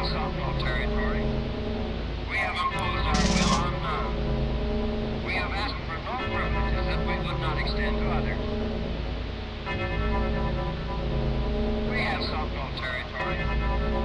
sought no territory. We have imposed our will on none. We have asked for no privileges that we would not extend to others.